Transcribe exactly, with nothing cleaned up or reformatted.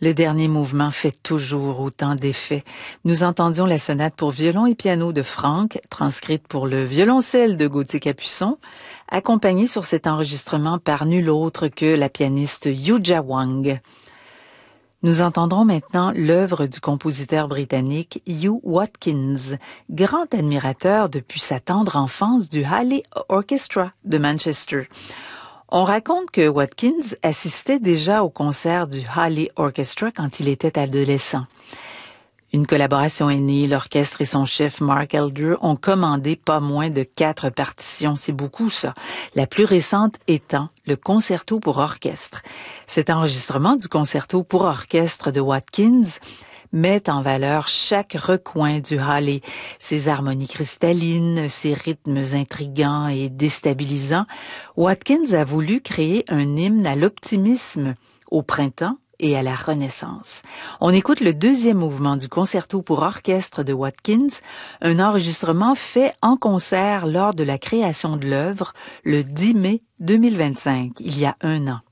Le dernier mouvement fait toujours autant d'effet. Nous entendions la sonate pour violon et piano de Franck, transcrite pour le violoncelle de Gauthier Capuçon, accompagnée sur cet enregistrement par nul autre que la pianiste Yuja Wang. Nous entendrons maintenant l'œuvre du compositeur britannique Hugh Watkins, grand admirateur depuis sa tendre enfance du Halley Orchestra de Manchester. On raconte que Watkins assistait déjà au concert du Halley Orchestra quand il était adolescent. Une collaboration est née, l'orchestre et son chef Mark Elder ont commandé pas moins de quatre partitions, c'est beaucoup ça. La plus récente étant le concerto pour orchestre. Cet enregistrement du concerto pour orchestre de Watkins met en valeur chaque recoin du Halley, ses harmonies cristallines, ses rythmes intrigants et déstabilisants. Watkins a voulu créer un hymne à l'optimisme, au printemps et à la Renaissance. On écoute le deuxième mouvement du concerto pour orchestre de Watkins, un enregistrement fait en concert lors de la création de l'œuvre le dix mai deux mille vingt-cinq, il y a un an.